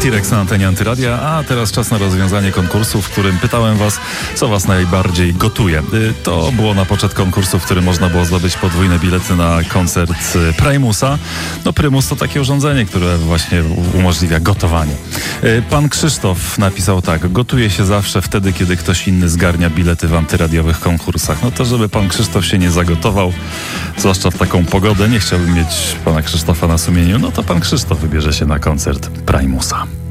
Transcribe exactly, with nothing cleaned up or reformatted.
T-Rex na antenie Antyradia, a teraz czas na rozwiązanie konkursu, w którym pytałem was, co was najbardziej gotuje. To było na poczet konkursu, w którym można było zdobyć podwójne bilety na koncert Primusa. No Primus to takie urządzenie, które właśnie umożliwia gotowanie. Pan Krzysztof napisał tak: gotuje się zawsze wtedy, kiedy ktoś inny zgarnia bilety w antyradiowych konkursach. No to żeby pan Krzysztof się nie zagotował, zwłaszcza w taką pogodę, nie chciałbym mieć pana Krzysztofa na sumieniu, no to pan Krzysztof wybierze się na koncert Primusa.